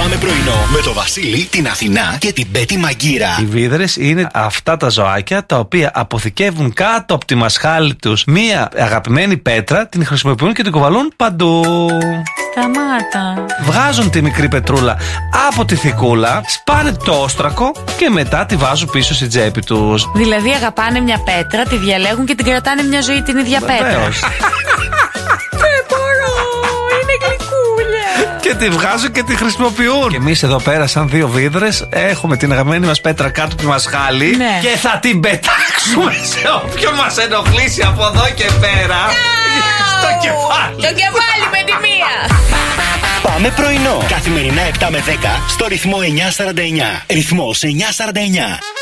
Πάμε πρωινό με το Βασίλη, την Αθηνά και την Πέτη Μαγκύρα. Οι βίδρες είναι αυτά τα ζωάκια τα οποία αποθηκεύουν κάτω από τη μασχάλη τους μία αγαπημένη πέτρα, την χρησιμοποιούν και την κουβαλούν παντού. Σταμάτα. Βγάζουν τη μικρή πετρούλα από τη θικούλα, σπάνε το όστρακο και μετά τη βάζουν πίσω στη τσέπη τους. Δηλαδή αγαπάνε μια πέτρα, τη διαλέγουν και την κρατάνε μια ζωή την ίδια πέτρα. Δεν μπορώ, είναι γλυκούλια. Και τη βγάζουν και τη χρησιμοποιούν. Και εμείς εδώ πέρα, σαν δύο βίδρες, έχουμε την αγαπημένη μας πέτρα κάτω από τη μασχάλη. Ναι. Και θα την πετάξουμε σε όποιον μας ενοχλήσει από εδώ και πέρα. Στο κεφάλι. Το κεφάλι με τη μία. Πάμε πρωινό. Καθημερινά 7 με 10 στο ρυθμό 949. Ρυθμός 949.